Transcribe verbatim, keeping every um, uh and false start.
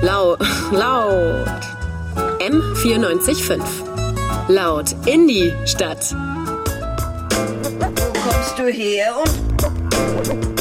Lau, laut. M vierundneunzig Komma fünf. Laut in die Stadt. Wo kommst du her und...